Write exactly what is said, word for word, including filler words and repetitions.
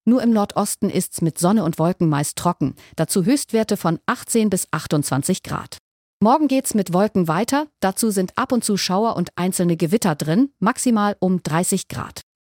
Nur im Nordosten ist's mit Sonne und Wolken meist trocken. Dazu Höchstwerte von achtzehn bis achtundzwanzig Grad. Morgen geht's mit Wolken weiter. Dazu sind ab und zu Schauer und einzelne Gewitter drin, maximal um dreißig Grad.